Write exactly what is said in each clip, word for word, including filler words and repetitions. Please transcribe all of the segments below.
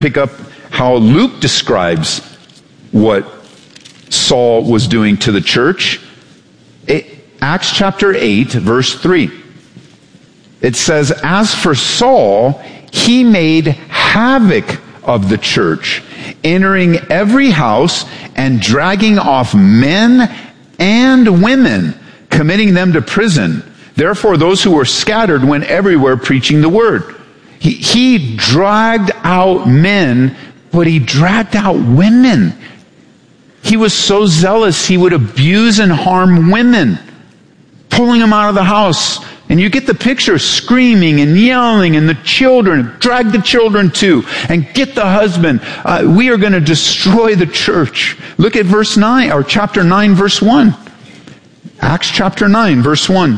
pick up how Luke describes what Saul was doing to the church. Acts chapter eight, verse three. It says, "As for Saul, he made havoc of the church, entering every house and dragging off men and women, committing them to prison. Therefore, those who were scattered went everywhere preaching the word." He, he dragged out men, but he dragged out women. He was so zealous, he would abuse and harm women, pulling them out of the house. And you get the picture, screaming and yelling, and the children, drag the children too, and get the husband. Uh, we are going to destroy the church. Look at verse nine, or chapter nine, verse one. Acts chapter nine, verse one.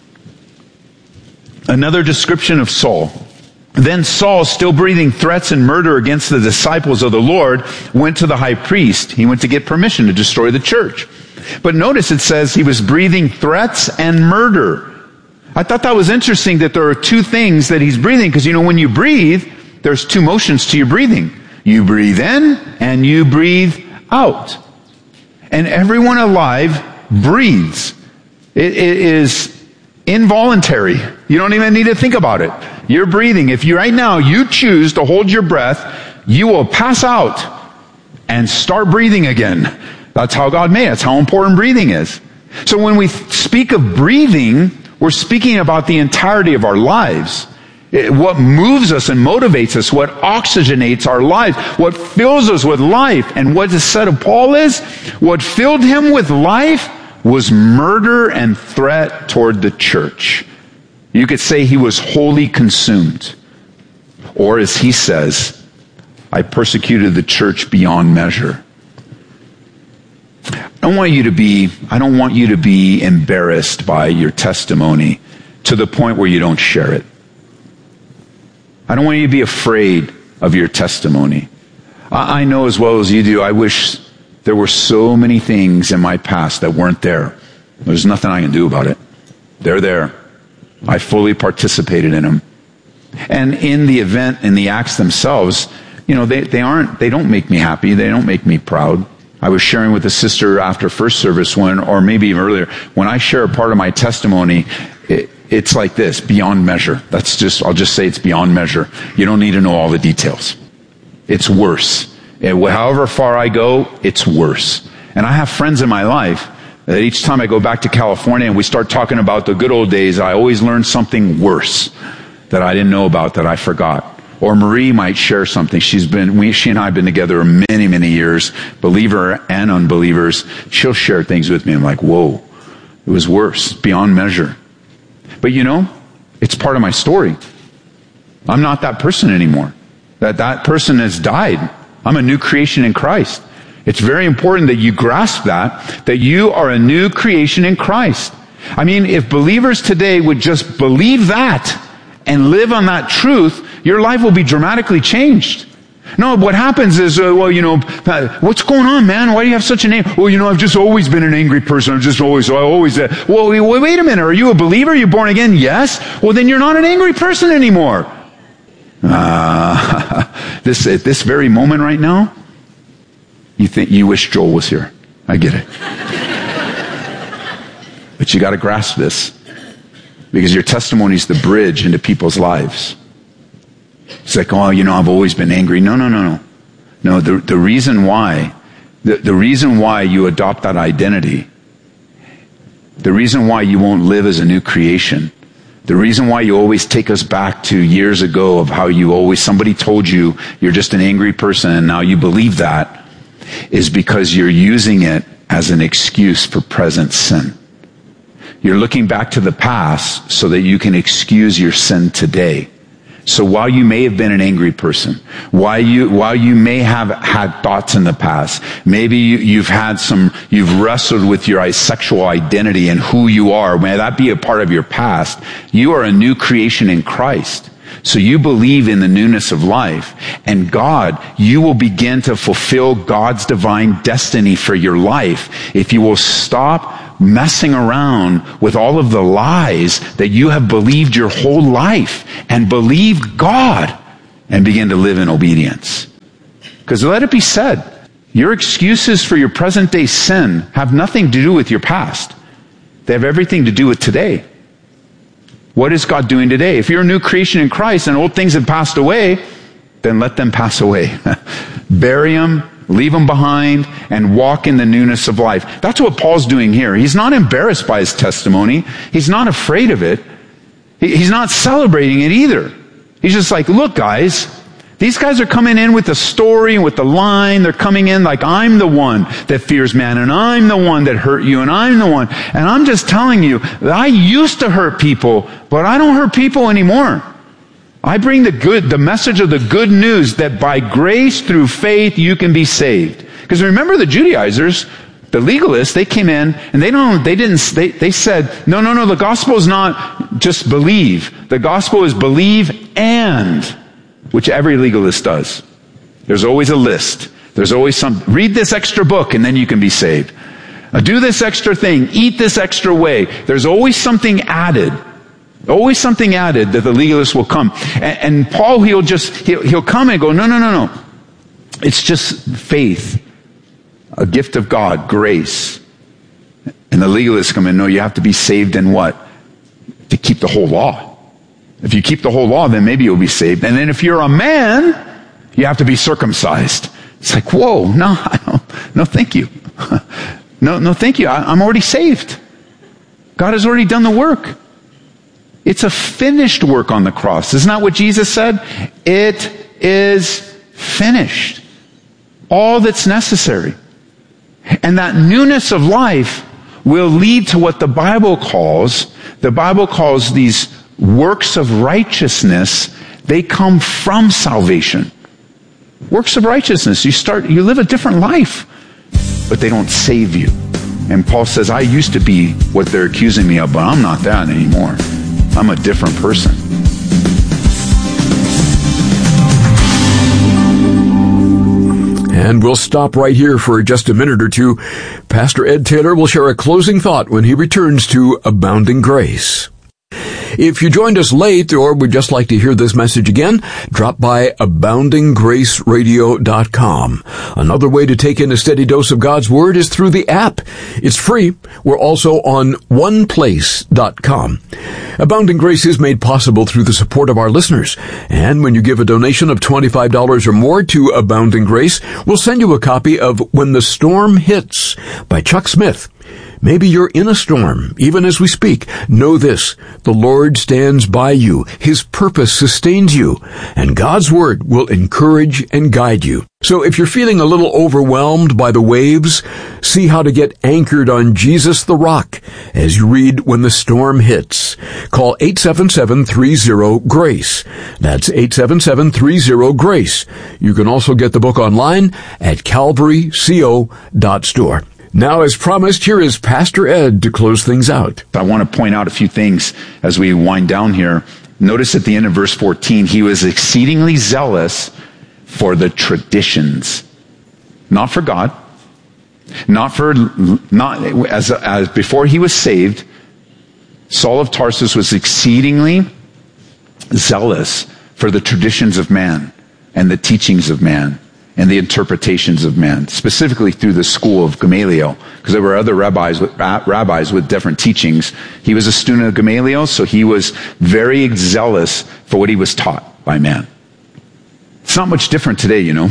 Another description of Saul. "Then Saul, still breathing threats and murder against the disciples of the Lord, went to the high priest." He went to get permission to destroy the church. But notice it says he was breathing threats and murder. I thought that was interesting that there are two things that he's breathing, because you know when you breathe, there's two motions to your breathing. You breathe in and you breathe out. And everyone alive breathes. It, it is involuntary. You don't even need to think about it. You're breathing. If you right now, you choose to hold your breath, you will pass out and start breathing again. That's how God made it. That's how important breathing is. So when we speak of breathing, we're speaking about the entirety of our lives. It, what moves us and motivates us, what oxygenates our lives, what fills us with life. And what is said of Paul is, what filled him with life was murder and threat toward the church. You could say he was wholly consumed. Or as he says, "I persecuted the church beyond measure." I don't want you to be, I don't want you to be embarrassed by your testimony to the point where you don't share it. I don't want you to be afraid of your testimony. I, I know as well as you do, I wish there were so many things in my past that weren't there. There's nothing I can do about it. They're there. I fully participated in them. And in the event, in the acts themselves, you know, they, they aren't, they don't make me happy. They don't make me proud. I was sharing with a sister after first service when, or maybe even earlier, when I share a part of my testimony, it, it's like this, beyond measure. That's just, I'll just say it's beyond measure. You don't need to know all the details. It's worse. And however far I go, it's worse. And I have friends in my life that each time I go back to California and we start talking about the good old days, I always learn something worse that I didn't know about, that I forgot. Or Marie might share something. She's been, we, she and I have been together many, many years, believer and unbelievers. She'll share things with me. I'm like, whoa, it was worse, beyond measure. But you know, it's part of my story. I'm not that person anymore. That that person has died. I'm a new creation in Christ. It's very important that you grasp that, that you are a new creation in Christ. I mean, if believers today would just believe that and live on that truth, your life will be dramatically changed. No, what happens is, uh, well, you know, uh, what's going on, man? Why do you have such a name? Well, you know, I've just always been an angry person. I've just always, I always, uh, well, wait, wait a minute. Are you a believer? Are you born again? Yes. Well, then you're not an angry person anymore. Uh, this, at this very moment right now, you think, you wish Joel was here. I get it. But you got to grasp this, because your testimony is the bridge into people's lives. It's like, oh, you know, I've always been angry. No, no, no, no. No, the, the reason why, the, the reason why you adopt that identity, the reason why you won't live as a new creation, the reason why you always take us back to years ago of how you always, somebody told you you're just an angry person and now you believe that, is because you're using it as an excuse for present sin. You're looking back to the past so that you can excuse your sin today. So while you may have been an angry person, while you, while you may have had thoughts in the past, maybe you, you've had some, you've wrestled with your sexual identity and who you are, may that be a part of your past, you are a new creation in Christ. So you believe in the newness of life, and God, you will begin to fulfill God's divine destiny for your life if you will stop messing around with all of the lies that you have believed your whole life and believe God and begin to live in obedience. Because let it be said, your excuses for your present day sin have nothing to do with your past. They have everything to do with today. What is God doing today? If you're a new creation in Christ and old things have passed away, then let them pass away. Bury them, leave them behind, and walk in the newness of life. That's what Paul's doing here. He's not embarrassed by his testimony. He's not afraid of it. He's not celebrating it either. He's just like, look, guys, these guys are coming in with the story and with the line. They're coming in like, I'm the one that fears man, and I'm the one that hurt you, and I'm the one. And I'm just telling you that I used to hurt people, but I don't hurt people anymore. I bring the good, the message of the good news that by grace through faith you can be saved. Because remember the Judaizers, the legalists, they came in and they don't, they didn't, they, they said, no, no, no, the gospel is not just believe. The gospel is believe and, which every legalist does. There's always a list. There's always some, read this extra book and then you can be saved. Uh, do this extra thing. Eat this extra way. There's always something added. Always something added that the legalist will come. And, and Paul, he'll just, he'll, he'll come and go, no, no, no, no. It's just faith. A gift of God, grace. And the legalists come in, no, you have to be saved in what? To keep the whole law. If you keep the whole law, then maybe you'll be saved. And then if you're a man, you have to be circumcised. It's like, whoa, no, I don't, no, thank you. No, no, thank you. I, I'm already saved. God has already done the work. It's a finished work on the cross. Isn't that what Jesus said? It is finished. All that's necessary. And that newness of life will lead to what the Bible calls, the Bible calls these works of righteousness. They come from salvation. Works of righteousness. You start, you live a different life, but they don't save you. And Paul says, I used to be what they're accusing me of, but I'm not that anymore. I'm a different person. And we'll stop right here for just a minute or two. Pastor Ed Taylor will share a closing thought when he returns to Abounding Grace. If you joined us late or would just like to hear this message again, drop by abounding grace radio dot com. Another way to take in a steady dose of God's Word is through the app. It's free. We're also on one place dot com. Abounding Grace is made possible through the support of our listeners. And when you give a donation of twenty-five dollars or more to Abounding Grace, we'll send you a copy of When the Storm Hits by Chuck Smith. Maybe you're in a storm, even as we speak. Know this, the Lord stands by you. His purpose sustains you, and God's Word will encourage and guide you. So if you're feeling a little overwhelmed by the waves, see how to get anchored on Jesus the Rock as you read When the Storm Hits. Call eight seven seven, three zero, GRACE. That's eight seven seven, three zero, GRACE. You can also get the book online at calvary co dot store. Now, as promised, here is Pastor Ed to close things out. I want to point out a few things as we wind down here. Notice at the end of verse fourteen, he was exceedingly zealous for the traditions. Not for God. Not for, not, as, as before he was saved, Saul of Tarsus was exceedingly zealous for the traditions of man and the teachings of man and the interpretations of man, specifically through the school of Gamaliel, because there were other rabbis with, rabbis with different teachings. He was a student of Gamaliel, so he was very zealous for what he was taught by man. It's not much different today, you know.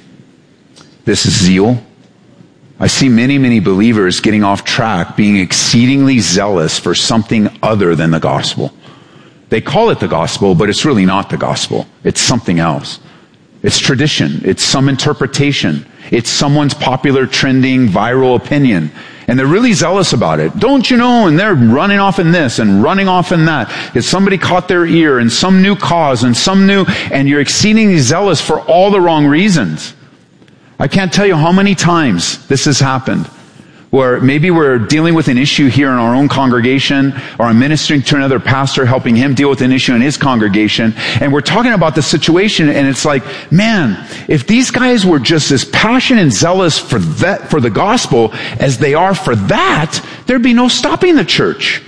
This is zeal. I see many, many believers getting off track, being exceedingly zealous for something other than the gospel. They call it the gospel, but it's really not the gospel. It's something else. It's tradition. It's some interpretation. It's someone's popular, trending, viral opinion. And they're really zealous about it. Don't you know? And they're running off in this and running off in that. If somebody caught their ear and some new cause and some new, and you're exceedingly zealous for all the wrong reasons. I can't tell you how many times this has happened. Where maybe we're dealing with an issue here in our own congregation, or I'm ministering to another pastor, helping him deal with an issue in his congregation, and we're talking about the situation, and it's like, man, if these guys were just as passionate and zealous for that, for the gospel, as they are for that, there'd be no stopping the church.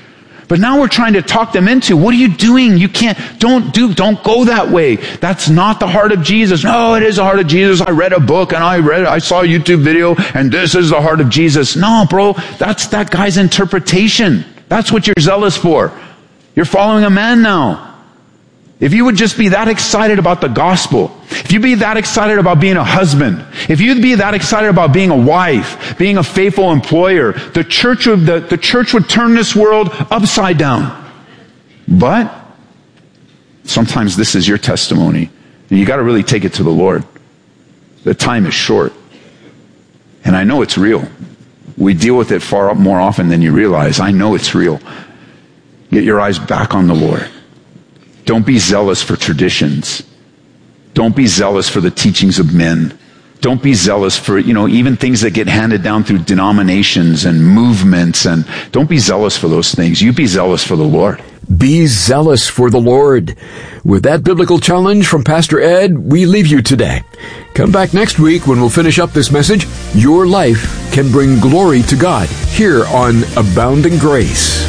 But now we're trying to talk them into, what are you doing? You can't, don't do, don't go that way. That's not the heart of Jesus. No, it is the heart of Jesus. I read a book and I read, I saw a YouTube video and this is the heart of Jesus. No, bro, that's that guy's interpretation. That's what you're zealous for. You're following a man now. If you would just be that excited about the gospel, if you'd be that excited about being a husband, if you'd be that excited about being a wife, being a faithful employer, the church would, the, the church would turn this world upside down. But sometimes this is your testimony, and you got to really take it to the Lord. The time is short, and I know it's real. We deal with it far more often than you realize. I know it's real. Get your eyes back on the Lord. Don't be zealous for traditions. Don't be zealous for the teachings of men. Don't be zealous for, you know, even things that get handed down through denominations and movements. And don't be zealous for those things. You be zealous for the Lord. Be zealous for the Lord. With that biblical challenge from Pastor Ed, we leave you today. Come back next week when we'll finish up this message. Your life can bring glory to God here on Abounding Grace.